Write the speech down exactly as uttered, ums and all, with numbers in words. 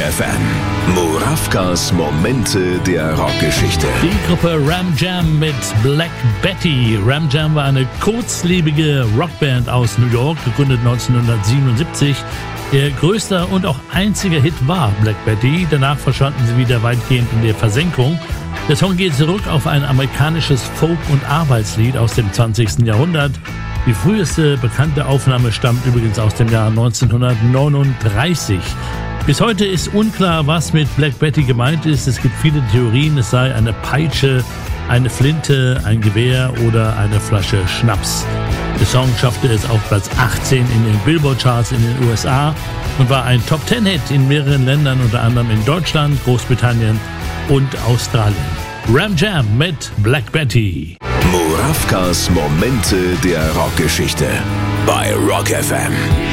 F M. Murawkas Momente der Rockgeschichte. Die Gruppe Ram Jam mit Black Betty. Ram Jam war eine kurzlebige Rockband aus New York, gegründet neunzehnhundertsiebenundsiebzig. Ihr größter und auch einziger Hit war Black Betty. Danach verschwanden sie wieder weitgehend in der Versenkung. Der Song geht zurück auf ein amerikanisches Folk- und Arbeitslied aus dem zwanzigsten Jahrhundert. Die früheste bekannte Aufnahme stammt übrigens aus dem Jahr neunzehnhundertneununddreißig. Bis heute ist unklar, was mit Black Betty gemeint ist. Es gibt viele Theorien, es sei eine Peitsche, eine Flinte, ein Gewehr oder eine Flasche Schnaps. Der Song schaffte es auf Platz achtzehn in den Billboard-Charts in den U S A und war ein Top-Ten-Hit in mehreren Ländern, unter anderem in Deutschland, Großbritannien und Australien. Ram Jam mit Black Betty. Murawkas Momente der Rockgeschichte bei Rock F M.